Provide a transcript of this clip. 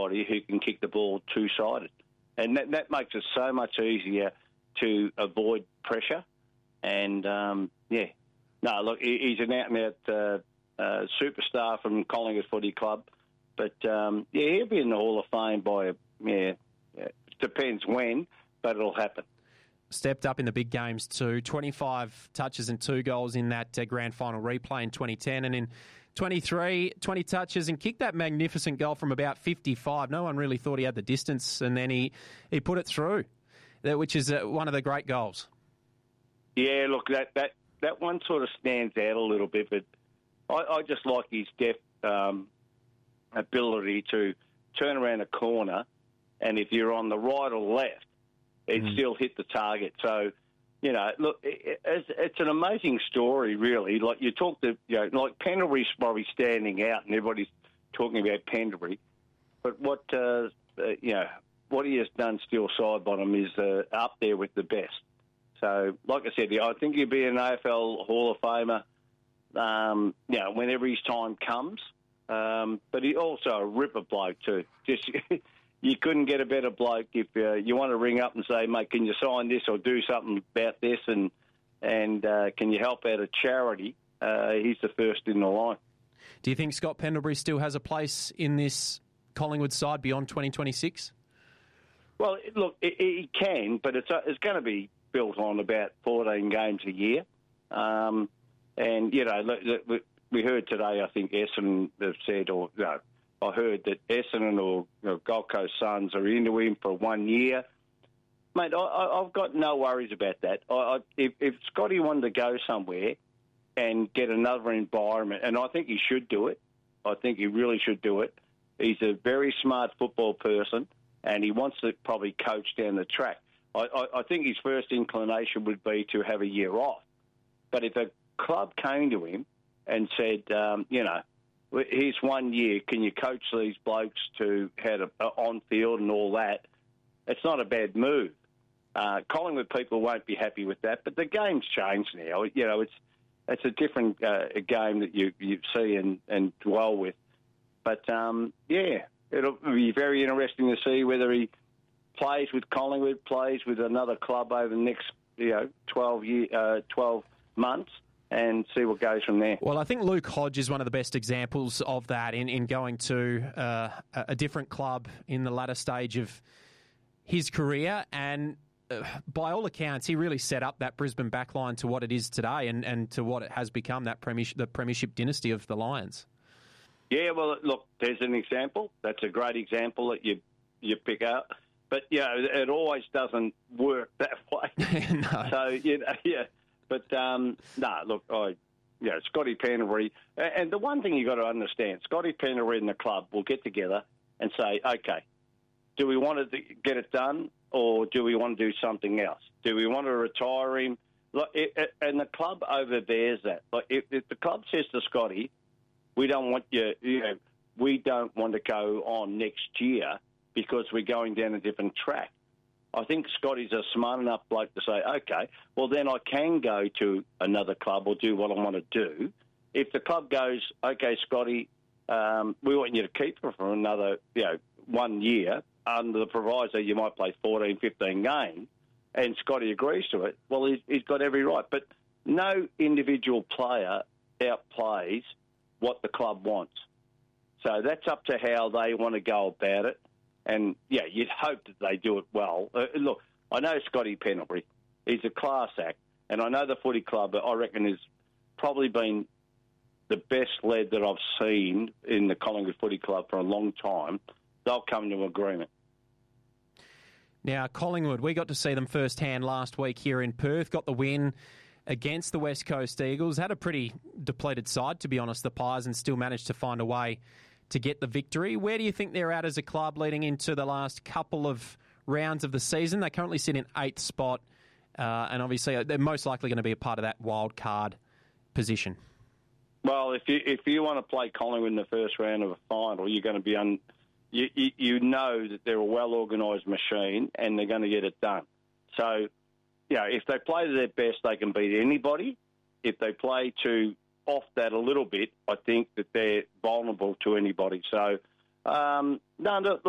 anybody who can kick the ball two-sided. And that makes it so much easier to avoid pressure. And, no, look, he's an out-and-out superstar from Collingwood Footy Club. But, he'll be in the Hall of Fame by, depends when, but it'll happen. Stepped up in the big games too. 25 touches and 2 goals in that grand final replay in 2010. And in 23, 20 touches and kicked that magnificent goal from about 55. No one really thought he had the distance, and then he put it through, which is one of the great goals. Yeah, look, that one sort of stands out a little bit, but I just like his deft ability to turn around a corner, and if you're on the right or left, it still hit the target. So, look, it's an amazing story, really. Like you talk to, like Pendlebury's probably standing out, and everybody's talking about Pendlebury, but what he has done still side bottom is up there with the best. So, like I said, I think he'll be an AFL Hall of Famer, whenever his time comes. But he's also a ripper bloke too. Just you couldn't get a better bloke if you want to ring up and say, mate, can you sign this or do something about this, and can you help out a charity? He's the first in the line. Do you think Scott Pendlebury still has a place in this Collingwood side beyond 2026? Well, look, he can, but it's going to be built on about 14 games a year. We heard today, I think Essendon have said, I heard that Essendon or Gold Coast Suns are into him for 1 year. Mate, I've got no worries about that. If Scotty wanted to go somewhere and get another environment, and I think he should do it, I think he really should do it. He's a very smart football person, and he wants to probably coach down the track. I think his first inclination would be to have a year off. But if a club came to him and said, here's 1 year, can you coach these blokes to how to on field and all that? It's not a bad move. Collingwood people won't be happy with that, but the game's changed now. It's a different game that you see and dwell with. But it'll be very interesting to see whether he plays with Collingwood, plays with another club over the next 12 months, and see what goes from there. Well, I think Luke Hodge is one of the best examples of that in going to a different club in the latter stage of his career. And by all accounts, he really set up that Brisbane backline to what it is today and to what it has become, the premiership dynasty of the Lions. Yeah, well, look, there's an example. That's a great example that you pick up. But, it always doesn't work that way. No. So, But, look, Scotty Pendlebury, and the one thing you've got to understand, Scotty Pendlebury and the club will get together and say, okay, do we want to get it done or do we want to do something else? Do we want to retire him? Look, and the club overbears that. Like, if the club says to Scotty, we don't want we don't want to go on next year because we're going down a different track. I think Scotty's a smart enough bloke to say, okay, well, then I can go to another club or do what I want to do. If the club goes, okay, Scotty, we want you to keep her for another 1 year under the proviso you might play 14, 15 games, and Scotty agrees to it, well, he's got every right. But no individual player outplays what the club wants. So that's up to how they want to go about it. And, you'd hope that they do it well. Look, I know Scotty Pendlebury. He's a class act. And I know the footy club, I reckon, has probably been the best led that I've seen in the Collingwood Footy Club for a long time. They'll come to an agreement. Now, Collingwood, we got to see them firsthand last week here in Perth. Got the win against the West Coast Eagles. Had a pretty depleted side, to be honest, the Pies, and still managed to find a way to get the victory. Where do you think they're at as a club leading into the last couple of rounds of the season? They currently sit in 8th spot, and obviously they're most likely going to be a part of that wild card position. Well, if you want to play Collingwood in the first round of a final, you're going to be you know that they're a well-organised machine and they're going to get it done. So, if they play to their best, they can beat anybody. If they play to off that a little bit, I think that they're vulnerable to anybody. So,